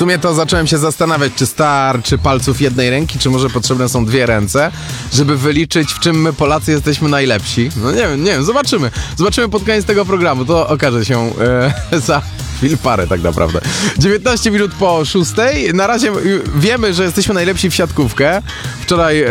sumie to zacząłem się zastanawiać, czy starczy palców jednej ręki, czy może potrzebne są dwie ręce, żeby wyliczyć, w czym my Polacy jesteśmy najlepsi. No nie wiem, zobaczymy. Zobaczymy pod koniec tego programu, to okaże się za chwil parę tak naprawdę. 19 minut po 6. Na razie wiemy, że jesteśmy najlepsi w siatkówkę. Wczoraj